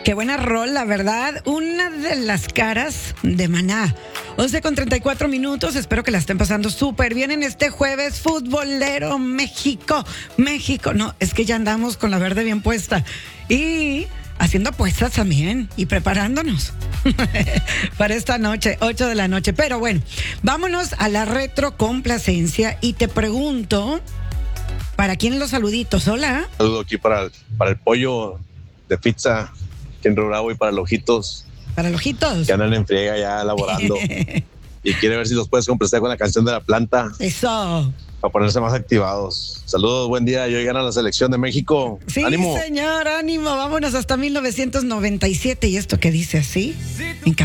Qué buena rola, ¿verdad? Una de las caras de Maná. 11:34. Espero que la estén pasando súper bien en este jueves futbolero. México. No, es que ya andamos con la verde bien puesta. Y haciendo apuestas también. Y preparándonos para esta noche, 8 de la noche. Pero bueno, vámonos a la retrocomplacencia. Y te pregunto, ¿para quién los saluditos? Hola. Saludo aquí para el pollo de pizza, aquí en Río Bravo, y para los ojitos. Para los ojitos. Que andan en friega ya laborando. Y quiere ver si los puedes complacer con la canción de La Planta. Eso. Para ponerse más activados. Saludos, buen día. Y hoy gana la selección de México. Sí, ¡Ánimo! señor, ánimo. Vámonos hasta 1997. ¿Y esto qué dice así?